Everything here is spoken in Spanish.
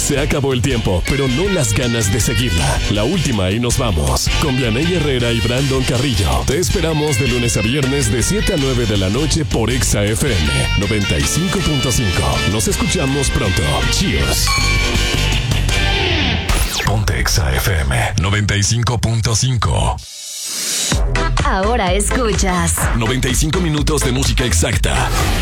Se acabó el tiempo, pero no las ganas de seguirla. La última y nos vamos. Con Vianey Herrera y Brandon Carrillo. Te esperamos de lunes a viernes de 7 a 9 de la noche por Exa FM 95.5. Nos escuchamos pronto. Cheers. Ponte Exa FM 95.5. Ahora escuchas 95 minutos de música exacta.